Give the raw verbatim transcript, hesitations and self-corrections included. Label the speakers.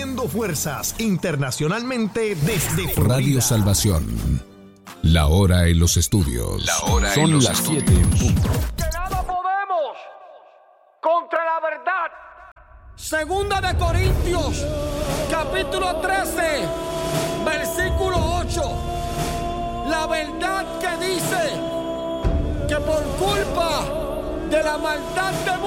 Speaker 1: Uniendo fuerzas internacionalmente desde Florida.
Speaker 2: Radio Salvación. La hora en los estudios.
Speaker 3: La hora
Speaker 2: Son
Speaker 3: en los
Speaker 2: las
Speaker 3: estudios.
Speaker 2: siete en punto.
Speaker 4: Que nada podemos contra la verdad. Segunda de Corintios, capítulo trece, versículo ocho. La verdad que dice que por culpa de la maldad de